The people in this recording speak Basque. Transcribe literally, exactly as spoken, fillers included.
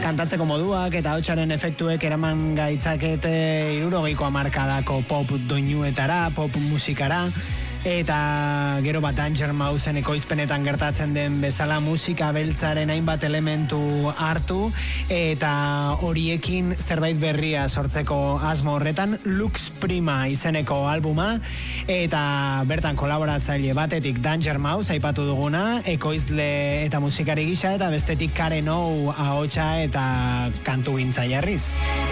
kantatzeko moduak eta hotsaren efektuek eraman gaitzakete hirurogeiko hamarkadako pop doinuetara, pop musikara, eta gero bat Danger Mouseen ekoizpenetan gertatzen den bezala musika beltzaren hainbat elementu hartu eta horiekin zerbait berria sortzeko asmo horretan Lux Prima izeneko albuma eta bertan kolaboratzaile batetik Danger Mouse aipatu duguna, ekoizle eta musikari gisa eta bestetik Karen O ahotsa eta kantugintza jarriz.